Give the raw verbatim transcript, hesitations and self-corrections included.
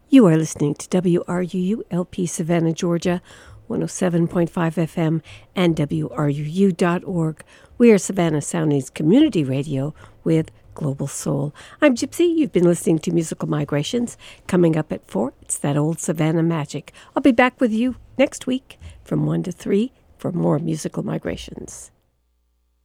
You are listening to W R U U L P Savannah, Georgia, one oh seven point five F M and W R U U dot org. We are Savannah Sounding's community radio with Global Soul. I'm Gypsy. You've been listening to Musical Migrations. Coming up at four, it's that old Savannah magic. I'll be back with you next week from one to three for more Musical Migrations.